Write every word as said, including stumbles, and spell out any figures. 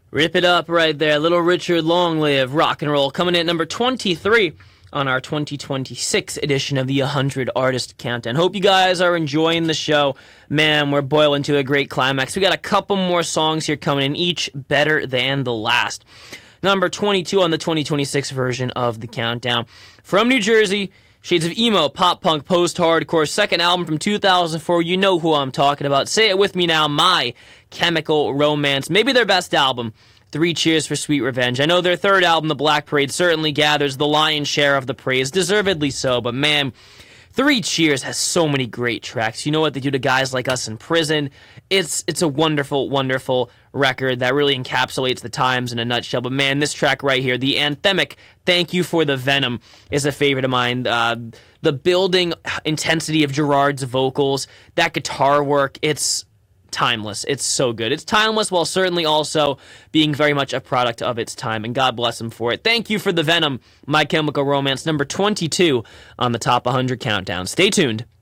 Rip it up right there. Little Richard Long Live Rock and Roll coming in at number twenty-three on our twenty twenty-six edition of the one hundred Artist Countdown. Hope you guys are enjoying the show. Man, we're boiling to a great climax. We got a couple more songs here coming in, each better than the last. Number twenty-two on the twenty twenty-six version of the Countdown. From New Jersey, shades of emo, pop punk, post-hardcore, second album from two thousand four. You know who I'm talking about. Say it with me now. My Chemical Romance. Maybe their best album, Three Cheers for Sweet Revenge. I know their third album, The Black Parade, certainly gathers the lion's share of the praise, deservedly so, but man, Three Cheers has so many great tracks. You know what they do to guys like us in prison? It's it's a wonderful, wonderful record that really encapsulates the times in a nutshell. But man, this track right here, the anthemic Thank You for the Venom, is a favorite of mine. Uh, the building intensity of Gerard's vocals, that guitar work, it's timeless. It's so good. It's timeless while certainly also being very much a product of its time, and God bless him for it. Thank You for the Venom, My Chemical Romance, number twenty-two on the Top one hundred Countdown. Stay tuned.